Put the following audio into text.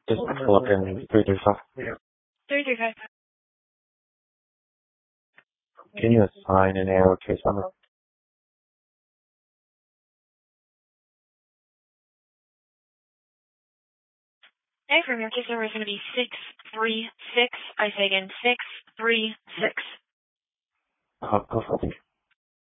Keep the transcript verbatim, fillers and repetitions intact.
Just pull up in three three five. three three five. Can you assign an arrow case number? Okay, from your case number is going to be six three six. I say again, six three six. Uh, go for it.